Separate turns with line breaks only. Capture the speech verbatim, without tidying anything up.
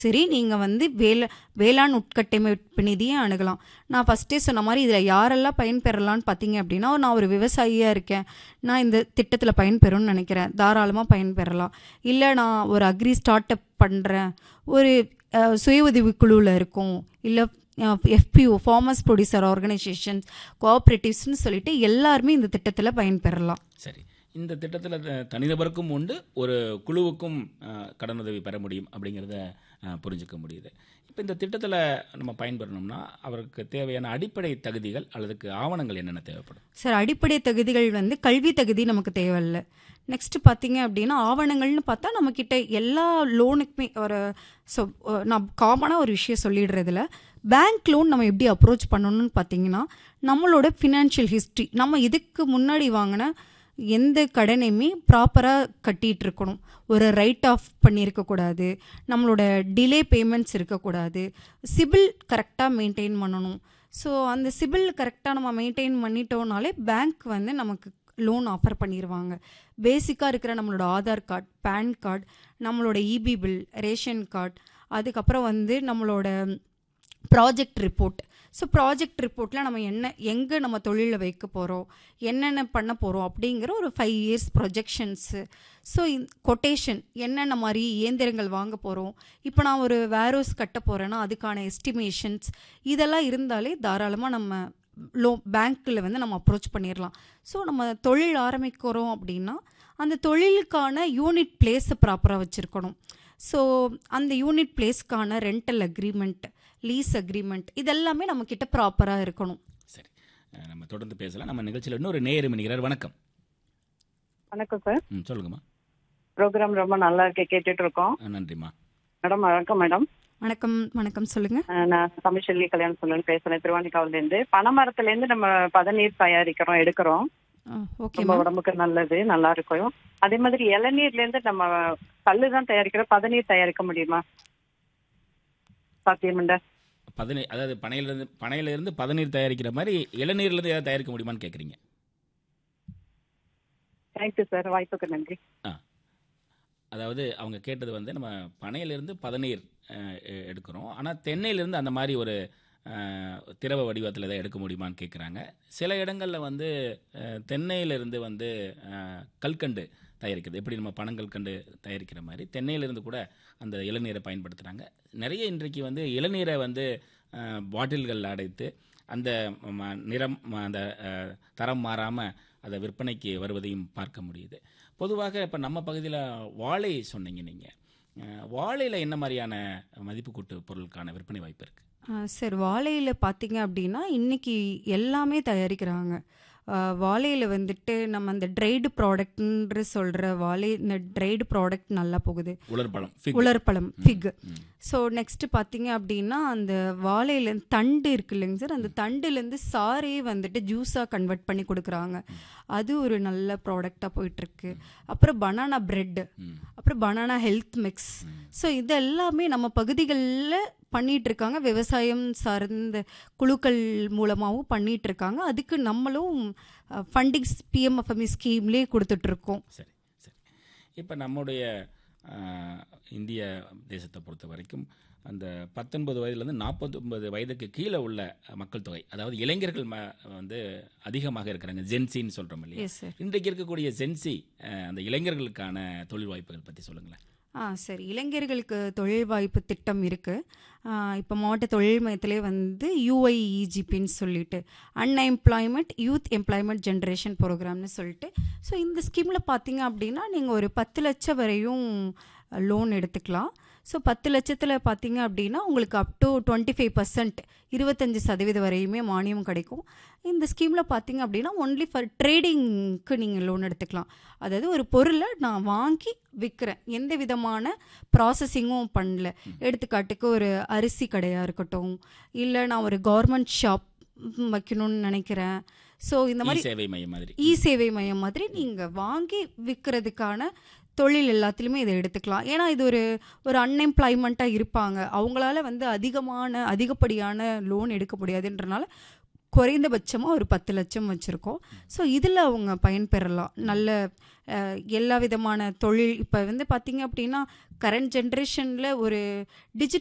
சரி, நீங்க வந்து வேல வேளாண் உட்கட்டமைப்பு நிதிய அணுகலாம். நான் ஃபர்ஸ்ட்டே சொன்ன மாரி இதில யாரெல்லாம் பயன்பெறலான்னு பார்த்தீங்க அப்படின்னா, நான் ஒரு விவசாயியா இருக்கேன். நான் இந்த திட்டத்தில பயன்பெறும்னு நெனைக்கிறேன். தாராளமா பயன்பெறலாம். இல்ல நான் ஒரு அக்ரி ஸ்டார்ட் அப் பண்றேன். ஒரு அ சுய உதவி குழுவுல இருக்கோம். இல்ல அ எஃப்பிஓ ஃபார்மர்ஸ் ப்ரொடியூசர் ஆர்கனைசேஷன்ஸ், கோஆப்பரேட்டிவ்ஸ்ன்னு சொல்லிட்டு எல்லாருமே இந்த திட்டத்தில பயன்பெறலாம்.
சரி. இந்த திட்டத்தில் தனிநபருக்கும் உண்டு, ஒரு குழுவுக்கும் அஹ், கடனுதவி பெற முடியும் அப்படிங்கிறத அஹ், புரிஞ்சுக்க முடியுது. இப்போ இந்த திட்டத்தில் நம்ம பயன்பெறணும்னா அவருக்கு தேவையான அடிப்படை தகுதிகள் அல்லதுக்கு ஆவணங்கள் என்னென்ன தேவைப்படும்?
சார், அடிப்படை தகுதிகள் வந்து கல்வி தகுதி நமக்கு தேவையில்ல. நெக்ஸ்ட் பார்த்தீங்க அப்படின்னா, ஆவணங்கள்னு பார்த்தா நம்மக்கிட்ட எல்லா லோனுக்குமே ஒரு ஸோ நான் காமனாக ஒரு விஷயம் சொல்லிடுறதுல, பேங்க் லோன் நம்ம எப்படி அப்ரோச் பண்ணணும்னு பார்த்தீங்கன்னா, நம்மளோட ஃபினான்ஷியல் ஹிஸ்ட்ரி, நம்ம இதுக்கு முன்னாடி வாங்கின எந்த கடனையுமே ப்ராப்பராக கட்டிகிட்டு இருக்கணும். ஒரு ரைட் ஆஃப் பண்ணியிருக்கக்கூடாது, நம்மளோட டிலே பேமெண்ட்ஸ் இருக்கக்கூடாது, சிபில் கரெக்டாக மெயின்டைன் பண்ணணும். ஸோ அந்த சிபில் கரெக்டாக நம்ம மெயின்டைன் பண்ணிட்டோம்னாலே பேங்க் வந்து நமக்கு லோன் ஆஃபர் பண்ணிடுவாங்க. பேசிக்காக இருக்கிற நம்மளோட ஆதார் கார்டு, பேன் கார்டு, நம்மளோட இபி பில், ரேஷன் கார்டு, அதுக்கப்புறம் வந்து நம்மளோட ப்ராஜெக்ட் ரிப்போர்ட். ஸோ ப்ராஜெக்ட் ரிப்போர்ட்டில் நம்ம என்ன எங்கே நம்ம தொழிலில் வைக்க போகிறோம், என்னென்ன பண்ண போகிறோம் அப்படிங்கிற ஒரு five years projections. So quotation, என்னென்ன மாதிரி இயந்திரங்கள் வாங்க போகிறோம், இப்போ நான் ஒரு வேர்ஹவுஸ் கட்ட போகிறேன்னா அதுக்கான எஸ்டிமேஷன்ஸ், இதெல்லாம் இருந்தாலே தாராளமாக நம்ம லோ பேங்க்கில் வந்து நம்ம அப்ரோச் பண்ணிடலாம். ஸோ நம்ம தொழில் ஆரம்பிக்கிறோம் அப்படின்னா அந்த தொழிலுக்கான யூனிட் பிளேஸை ப்ராப்பராக வச்சுருக்கணும். ஸோ அந்த unit பிளேஸ்க்கான rental agreement, lease agreement, இதெல்லாமே நம்மக்கிட்ட ப்ராப்பராக இருக்கணும்.
சரி, அஹ், நம்ம தொடர்ந்து பேசலாம். நம்ம நிகழ்ச்சியில் இன்னொரு நேயர் மணிக்கிறார். வணக்கம்.
வணக்கம் சார்.
ம் சொல்லுங்கம்மா.
ப்ரோக்ராம் ரொம்ப நல்லா இருக்கு, கேட்டுட்டு இருக்கோம்.
அஹ், நன்றிம்மா.
மேடம் வணக்கம் மேடம்.
வணக்கம். வணக்கம் சொல்லுங்கள்.
அஹ் நான் தமிழ்ச்செல்வி கல்யாணம் சொல்லணும்னு பேசுறேன், திருவானிக்காவிலேருந்து. பனைமரத்துலேருந்து நம்ம பதநீர் தயாரிக்கிறோம், எடுக்கிறோம்.
ஓகே
ரொம்ப
மேம்.
உடம்புக்கு நல்லது, நல்லா இருக்கும். அதே மாதிரி இளநீர்லேருந்து நம்ம கல்லு தான் தயாரிக்கிறோம், பதநீர் தயாரிக்க முடியுமா? சாத்தியமுண்டா?
பதினே அதாவது பனையிலிருந்து பனையிலிருந்து பதநீர் தயாரிக்கிற மாதிரி இளநீர்லேருந்து ஏதாவது தயாரிக்க முடியுமான்னு கேட்குறீங்க.
தேங்க்யூ சார், வாய்ப்புக்கு நன்றி.
ஆ அதாவது அவங்க கேட்டது வந்து நம்ம பனையிலிருந்து பதநீர் அஹ், எ- எடுக்கிறோம். ஆனால் தென்னையிலிருந்து அந்த மாதிரி ஒரு அஹ், திரவ வடிவத்தில் எதாவது எடுக்க முடியுமான்னு கேட்குறாங்க. சில இடங்களில் வந்து அஹ், தென்னையிலிருந்து வந்து அஹ், கல்கண்டு தயாரிக்கிறது, எப்படி நம்ம பனங்கல்கண்டு தயாரிக்கிற மாதிரி தென்னையிலிருந்து கூட அந்த இளநீரை பயன்படுத்துகிறாங்க. நிறைய இன்றைக்கு வந்து இளநீரை வந்து அஹ், பாட்டில்கள் அடைத்து அந்த ம- நிறம் ம- அந்த அஹ், தரம் மாறாமல் அதை விற்பனைக்கு வருவதையும் பார்க்க முடியுது. பொதுவாக இப்போ நம்ம பகுதியில் வாழை சொன்னீங்க நீங்கள், வாழையில் என்ன மாதிரியான மதிப்பு கூட்டு பொருளுக்கான விற்பனை வாய்ப்பு இருக்குது?
சார், வாழையில் பார்த்தீங்க அப்படின்னா இன்றைக்கி எல்லாமே தயாரிக்கிறாங்க. வாழையில் வந்துட்டு நம்ம அந்த ட்ரைடு ப்ராடக்ட்ன்ற சொல்கிற வாழை, இந்த ட்ரைடு ப்ராடக்ட் நல்லா போகுது.
உலர்பழம், fig.
உலர்பழம், ஃபிக்.
ம்.
ஸோ நெக்ஸ்ட்டு பார்த்தீங்க அப்படின்னா அந்த வாழையிலேருந்து தண்டு இருக்கு இல்லைங்க சார், அந்த தண்டுலேருந்து சாரே வந்துட்டு ஜூஸாக கன்வெர்ட் பண்ணி கொடுக்குறாங்க. அது ஒரு நல்ல ப்ராடக்டாக போயிட்டுருக்கு. அப்புறம் பனானா பிரெட்,
ம்.
அப்புறம் பனானா ஹெல்த் மிக்ஸ். ஸோ இது எல்லாமே நம்ம பகுதிகளில் பண்ணிட்டு இருக்காங்க. விவசாயம் சார்ந்த குழுக்கள் மூலமாகவும் பண்ணிட்டு இருக்காங்க. அதுக்கு நம்மளும் ஃபண்டிங்ஸ் பிஎம்எஃப்எம்இ ஸ்கீம்லேயே கொடுத்துட்ருக்கோம்.
சரி சரி. இப்போ நம்முடைய அஹ், இந்திய தேசத்தை பொறுத்த வரைக்கும் அந்த பத்தொன்பது வயதுலேருந்து நாற்பத்தொன்பது வயதுக்கு கீழே உள்ள மக்கள் தொகை, அதாவது இளைஞர்கள் ம வந்து அதிகமாக இருக்கிறாங்க, ஜென்சின்னு சொல்கிறோம் இல்லையா?
Yes sir.
இன்றைக்கு இருக்கக்கூடிய ஜென்சி அஹ், அந்த இளைஞர்களுக்கான தொழில் வாய்ப்புகள் பற்றி சொல்லுங்களேன்.
ஆ சரி, இளைஞர்களுக்கு தொழில் வாய்ப்பு திட்டம் இருக்குது. இப்போ மாவட்ட தொழில் மையத்திலே வந்து யூஐஇஜிபின்னு சொல்லிட்டு அன்எம்ப்ளாய்மெண்ட் யூத் எம்ப்ளாய்மெண்ட் ஜென்ரேஷன் ப்ரோக்ராம்னு சொல்லிட்டு, ஸோ இந்த ஸ்கீமில் பார்த்தீங்க அப்படின்னா நீங்கள் ஒரு பத்து லட்சம் வரையும் லோன் எடுத்துக்கலாம். ஸோ பத்து லட்சத்தில் பார்த்தீங்க அப்படின்னா உங்களுக்கு up to twenty five percent இருபத்தஞ்சி சதவீதம் வரையுமே மானியம் கிடைக்கும். இந்த ஸ்கீமில் பார்த்தீங்க அப்படின்னா ஒன்லி ஃபார் ட்ரேடிங்க்கு நீங்கள் லோன் எடுத்துக்கலாம். அதாவது ஒரு பொருளை நான் வாங்கி விற்கிறேன், எந்த விதமான ப்ராசஸிங்கும் பண்ணல. எடுத்துக்காட்டுக்கு ஒரு அரிசி கடையாக இருக்கட்டும், இல்லை நான் ஒரு கவர்மெண்ட் ஷாப் வைக்கணும்னு நினைக்கிறேன். ஸோ இந்த மாதிரி
சேவை மையம் மாதிரி
இ சேவை மையம் மாதிரி நீங்கள் வாங்கி விற்கிறதுக்கான தொழில் எல்லாத்துலேயுமே இதை எடுத்துக்கலாம். ஏன்னா இது ஒரு ஒரு அன்எம்ப்ளாய்மெண்ட்டாக இருப்பாங்க, அவங்களால வந்து அதிகமான அதிகப்படியான லோன் எடுக்க முடியாதுன்றனால குறைந்தபட்சமாக ஒரு பத்து லட்சம் வச்சுருக்கோம். ஸோ இதில் அவங்க பயன்பெறலாம். நல்ல அஹ், எல்லா விதமான தொழில் இப்போ வந்து பார்த்தீங்க அப்படின்னா கரண்ட் ஜென்ரேஷனில் ஒரு டிஜிட்டல்